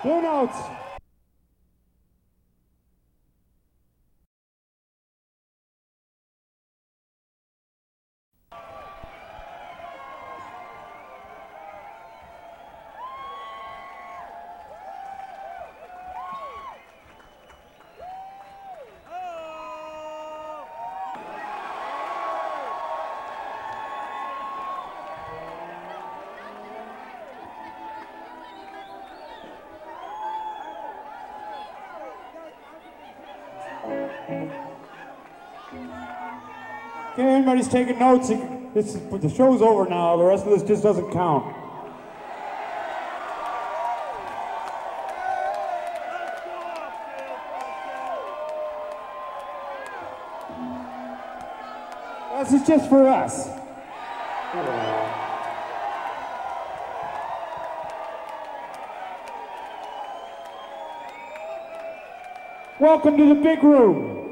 Two notes. Okay, everybody's taking notes. The show's over now. The rest of this just doesn't count. This is just for us. Welcome to the big room.